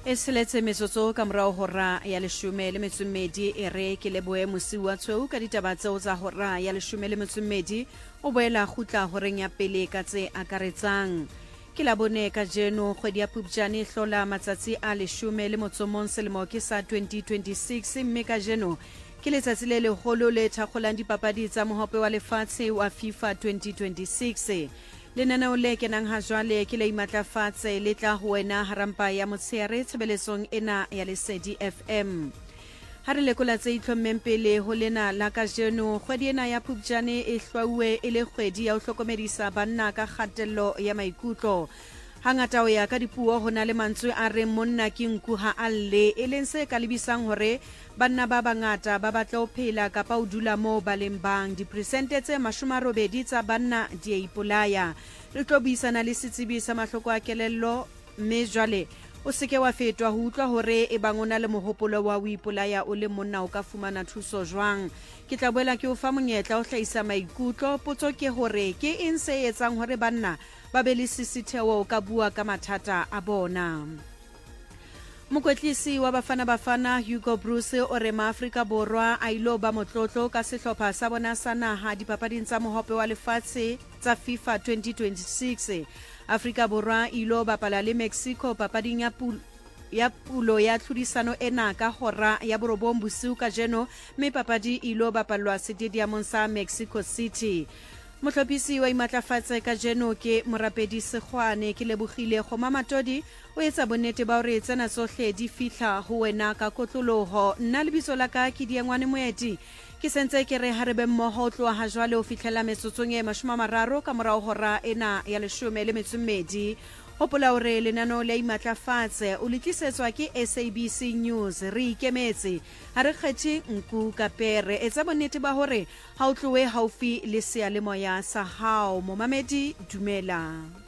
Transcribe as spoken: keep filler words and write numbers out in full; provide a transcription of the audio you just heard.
Eseletse metsotso ka morao hora ya leshome le metso e mmedi e re ke leboe mosi wa tshweu ka ditaba tseo tsa hora ya leshome le metso e mmedi o boela khutla horeng ya pele ka tse akaretsang. Ke la bone ka jeno kgwedi ya Phupjane e hlola matsatsi a leshome le motso mong selemo ke sa twenty twenty-six mme ka jeno ke letsatsi le leholo le thakgolang dipapadi tsa mohope wa lefatshe wa FIFA twenty twenty-six. Lenaneo le kenang ha jwale ke le imatlafatse le tla ho wena harampa ya motshehare tshebeletsong ena ya Lesedi F M. Ha re lekola tse itlhommeng pele ho lena la kajeno, kgwedi ena ya Phupjane e hlwauwe e le kgwedi ya ho hlokomedisa banna ka kgatello ya maikutlo. Hangata ho ya ka dipuo ho na le mantswe a reng monna ke nku ha a lle, e leng se ka lebisang hore banna ba bangata ba batla ho phela kapa ho dula moo ba leng bang. Diperesente tse mashome a robedi tsa banna di a ipolaya. Re tlo buisana le setsebi sa mahloko a kelello, mme jwale o seke wa fetwa ho utlwa hore e bang o na le mohopolo wa ho ipolaya o le monna o ka fumana thuso jwang. Ke tla boela ke o fa monyetla o hlahisa maikutlo. Potso ke hore ke eng se etsang hore banna ba be le sisitheo ka bua ka mathata a bona. Mokwetlisi wa Bafana Bafana Hugo Bruce o re Maafrika Borwa a ilo ba motlotlo ka sehlopha sa bona sa naha dipapading tsa mohope wa lefatshe tsa FIFA twenty twenty-six. Afrika Borwa ilo bapala le Mexico papading ya pulo ya pulo ya tlhodisano ena ka hora ya borobong bosiu ka jeno, mme papadi ilo bapalwa stadiumong sa Mexico City. Mohlopisi wa imatlafatse ka jeno ke morapedi Sekgwane ke lebogile Kgoma Matodi o etsa bonnete ba hore tsena tsohle di fihla ho wena ka kotloloho. Nna lebitso la ka ke Diengwane Moeti, ke sentse ke re harebe mmoho tloa ha jwale ho fihlela metsotsong e mashome a mararo ka morao hora ena ya leshome le metso e mmedi. Hopola hore lenaneo la imatlafatse o le tlisetswa ke S A B C News. Re ikemetse ha re kgethe nku ka pere. Etsa bonnete ba hore ha o tlohe haufi le seyalemoya sa hao. Momamedi dumela.